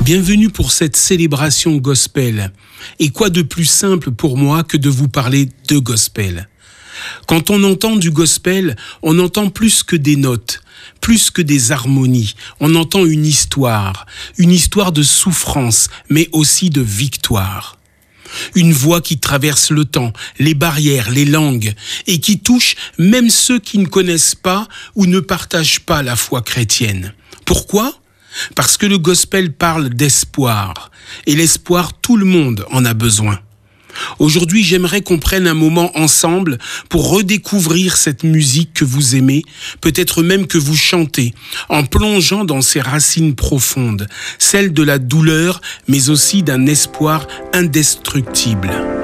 Bienvenue pour cette célébration gospel. Et quoi de plus simple pour moi que de vous parler de gospel ? Quand on entend du gospel, on entend plus que des notes, plus que des harmonies. On entend une histoire de souffrance, mais aussi de victoire. Une voix qui traverse le temps, les barrières, les langues, et qui touche même ceux qui ne connaissent pas ou ne partagent pas la foi chrétienne. Pourquoi ? Parce que le gospel parle d'espoir, et l'espoir, tout le monde en a besoin. Aujourd'hui, j'aimerais qu'on prenne un moment ensemble pour redécouvrir cette musique que vous aimez, peut-être même que vous chantez, en plongeant dans ses racines profondes, celles de la douleur, mais aussi d'un espoir indestructible.